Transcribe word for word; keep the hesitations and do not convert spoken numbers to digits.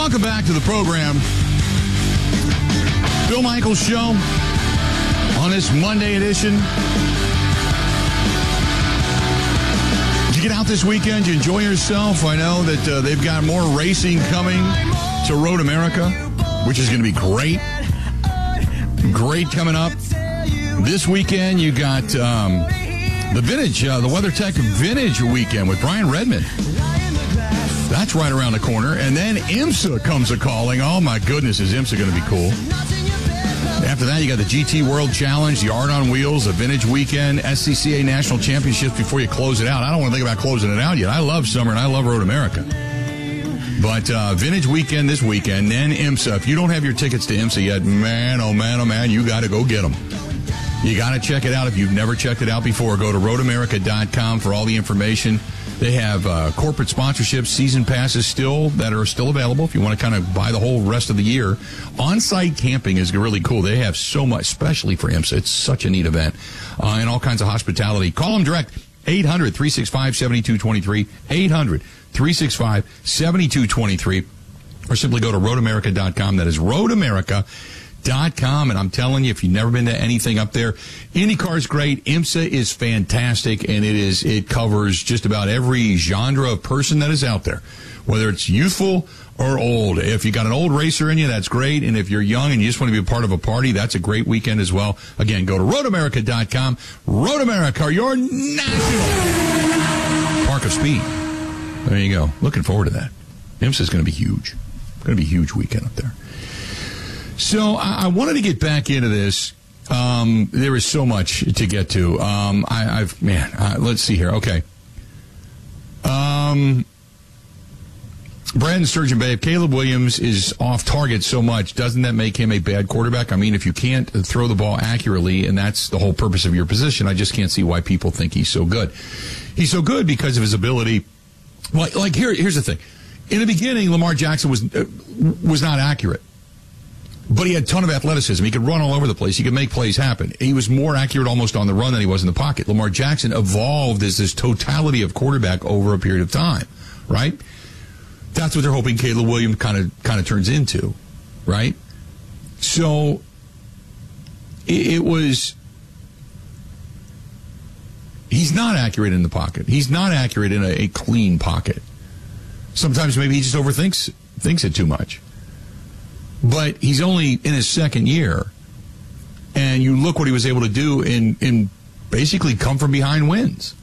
Welcome back to the program. Bill Michaels Show on this Monday edition. Did you get out this weekend? Did you enjoy yourself? I know that uh, they've got more racing coming to Road America, which is going to be great. Great coming up. This weekend, you got um, the Vintage, uh, the WeatherTech Vintage Weekend with Brian Redmond. That's right around the corner. And then IMSA comes a-calling. Oh, my goodness, is IMSA going to be cool. After that, you got the G T World Challenge, the Art on Wheels, the Vintage Weekend, S C C A National Championships before you close it out. I don't want to think about closing it out yet. I love summer, and I love Road America. But uh, Vintage Weekend this weekend, then IMSA. If you don't have your tickets to IMSA yet, man, oh, man, oh, man, you got to go get them. You got to check it out. If you've never checked it out before, go to road america dot com for all the information. They have uh, corporate sponsorships, season passes still that are still available if you want to kind of buy the whole rest of the year. On-site camping is really cool. They have so much, especially for IMSA. It's such a neat event. Uh, and all kinds of hospitality. Call them direct, eight hundred, three six five, seven two two three, eight hundred, three six five, seven two two three, or simply go to road america dot com. That is road america dot com. And I'm telling you, if you've never been to anything up there, IndyCar is great. IMSA is fantastic, and it is it covers just about every genre of person that is out there, whether it's youthful or old. If you got an old racer in you, that's great. And if you're young and you just want to be a part of a party, that's a great weekend as well. Again, go to road america dot com. Road America, your national park of speed. There you go. Looking forward to that. IMSA is going to be huge. It's going to be a huge weekend up there. So I, I wanted to get back into this. Um, there is so much to get to. Um, I, I've man, uh, let's see here. Okay. Um, Brandon Sturgeon Bay, if Caleb Williams is off target so much, doesn't that make him a bad quarterback? I mean, if you can't throw the ball accurately, and that's the whole purpose of your position, I just can't see why people think he's so good. He's so good because of his ability. Like, like here, here's the thing. In the beginning, Lamar Jackson was uh, was not accurate. But he had a ton of athleticism. He could run all over the place. He could make plays happen. He was more accurate almost on the run than he was in the pocket. Lamar Jackson evolved as this totality of quarterback over a period of time, right? That's what they're hoping Caleb Williams kind of kind of turns into, right? So it, it was... He's not accurate in the pocket. He's not accurate in a, a clean pocket. Sometimes maybe he just overthinks thinks it too much. But he's only in his second year, and you look what he was able to do in, in basically come from behind wins.